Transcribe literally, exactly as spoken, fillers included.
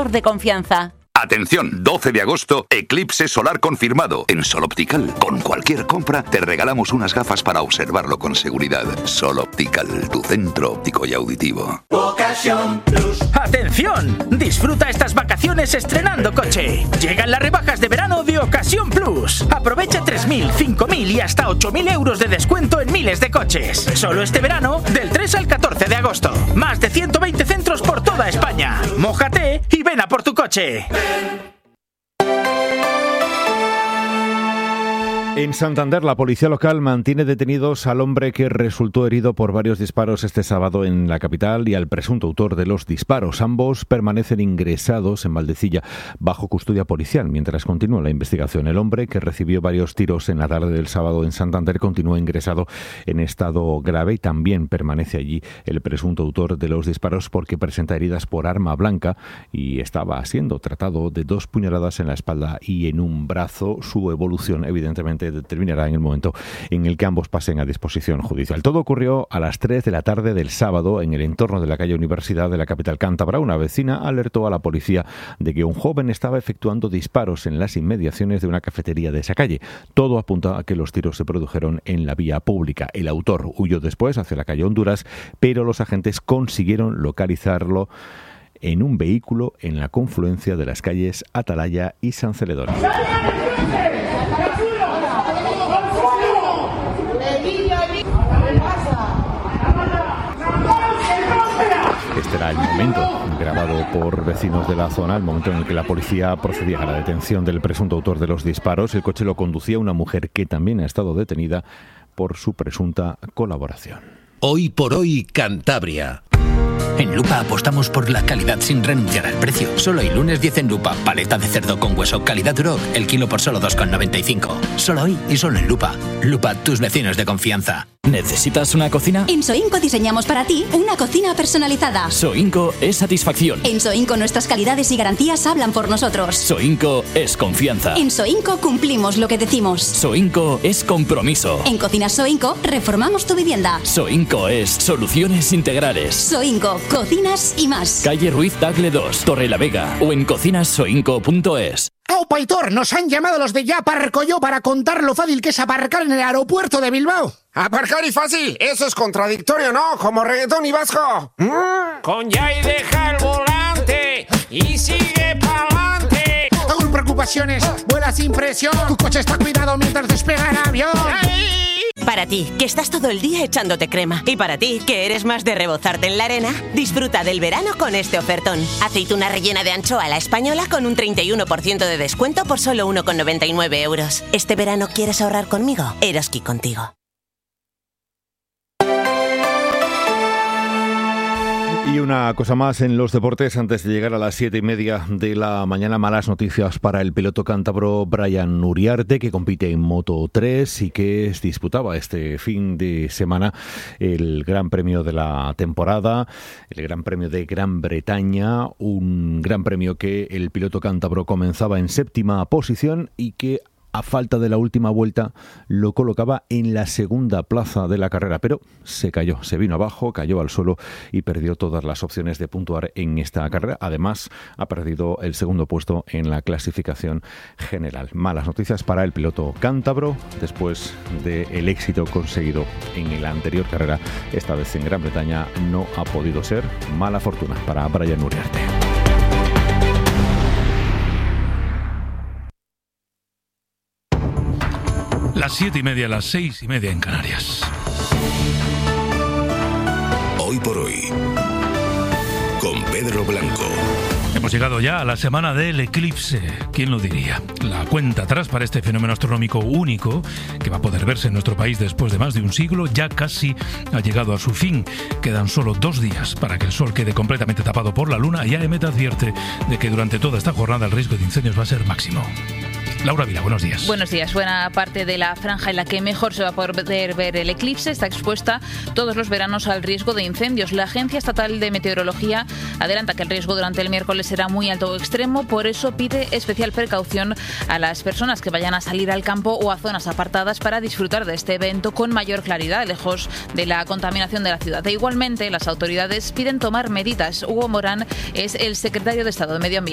motor de confianza. Atención, doce de agosto, eclipse solar confirmado en Sol Optical. Con cualquier compra te regalamos unas gafas para observarlo con seguridad. Sol Optical, tu centro óptico y auditivo. Ocasión Plus. ¡Atención! Disfruta estas vacaciones estrenando coche. Llegan las rebajas de verano de Ocasión Plus. Aprovecha tres mil, cinco mil y hasta ocho mil euros de descuento en miles de coches. Solo este verano, del tres al catorce de agosto. Más de ciento veinte centros por toda España. Mójate y ven a por tu coche. En Santander, la policía local mantiene detenidos al hombre que resultó herido por varios disparos este sábado en la capital y al presunto autor de los disparos. Ambos permanecen ingresados en Valdecilla bajo custodia policial mientras continúa la investigación. El hombre, que recibió varios tiros en la tarde del sábado en Santander, continúa ingresado en estado grave y también permanece allí el presunto autor de los disparos porque presenta heridas por arma blanca y estaba siendo tratado de dos puñaladas en la espalda y en un brazo. Su evolución, evidentemente, determinará en el momento en el que ambos pasen a disposición judicial. Todo ocurrió a las tres de la tarde del sábado en el entorno de la calle Universidad de la capital cántabra. Una vecina alertó a la policía de que un joven estaba efectuando disparos en las inmediaciones de una cafetería de esa calle. Todo apunta a que los tiros se produjeron en la vía pública. El autor huyó después hacia la calle Honduras, pero los agentes consiguieron localizarlo en un vehículo en la confluencia de las calles Atalaya y San Celedonio. Este era el momento, grabado por vecinos de la zona, el momento en el que la policía procedía a la detención del presunto autor de los disparos. El coche lo conducía una mujer que también ha estado detenida por su presunta colaboración. Hoy por hoy, Cantabria. En Lupa apostamos por la calidad sin renunciar al precio. Solo hay lunes diez en Lupa. Paleta de cerdo con hueso calidad Duroc, el kilo por solo dos con noventa y cinco. Solo hoy y solo en Lupa. Lupa, tus vecinos de confianza. ¿Necesitas una cocina? En Soinco diseñamos para ti una cocina personalizada. Soinco es satisfacción. En Soinco nuestras calidades y garantías hablan por nosotros. Soinco es confianza. En Soinco cumplimos lo que decimos. Soinco es compromiso. En Cocinas Soinco reformamos tu vivienda. Soinco es soluciones integrales. Soinco, cocinas y más. Calle Ruiz Tagle dos, Torre la Vega o en cocinas soinco punto es. ¡Aupa, Aitor! Nos han llamado los de Ya Aparco Yo para contar lo fácil que es aparcar en el aeropuerto de Bilbao. Aparcar y fácil, eso es contradictorio, ¿no? Como reggaetón y vasco. ¿Mm? Con Ya y deja el volante y sigue pa'lante. Todo en preocupaciones, vuela sin presión. Tu coche está cuidado mientras despega el avión. ¡Ay! Para ti, que estás todo el día echándote crema. Y para ti, que eres más de rebozarte en la arena, disfruta del verano con este ofertón. Aceituna rellena de anchoa a la española con un treinta y uno por ciento de descuento por solo uno con noventa y nueve euros. ¿Este verano quieres ahorrar conmigo? Eroski contigo. Y una cosa más en los deportes, antes de llegar a las siete y media de la mañana, malas noticias para el piloto cántabro Brian Uriarte, que compite en Moto tres y que disputaba este fin de semana el Gran Premio de la temporada, el Gran Premio de Gran Bretaña, un Gran Premio que el piloto cántabro comenzaba en séptima posición y que a falta de la última vuelta lo colocaba en la segunda plaza de la carrera, pero se cayó, se vino abajo, cayó al suelo y perdió todas las opciones de puntuar en esta carrera. Además, ha perdido el segundo puesto en la clasificación general. Malas noticias para el piloto cántabro después del éxito conseguido en la anterior carrera, esta vez en Gran Bretaña, no ha podido ser. Mala fortuna para Brian Uriarte. Las siete y media, las seis y media en Canarias. Hoy por hoy, con Pedro Blanco. Hemos llegado ya a la semana del eclipse. ¿Quién lo diría? La cuenta atrás para este fenómeno astronómico único, que va a poder verse en nuestro país después de más de un siglo, ya casi ha llegado a su fin. Quedan solo dos días para que el sol quede completamente tapado por la luna y A E M E T advierte de que durante toda esta jornada el riesgo de incendios va a ser máximo. Laura Vila, buenos días. Buenos días. Buena parte de la franja en la que mejor se va a poder ver el eclipse está expuesta todos los veranos al riesgo de incendios. La Agencia Estatal de Meteorología adelanta que el riesgo durante el miércoles será muy alto o extremo, por eso pide especial precaución a las personas que vayan a salir al campo o a zonas apartadas para disfrutar de este evento con mayor claridad, lejos de la contaminación de la ciudad. E igualmente, las autoridades piden tomar medidas. Hugo Morán es el secretario de Estado de Medio Ambiente.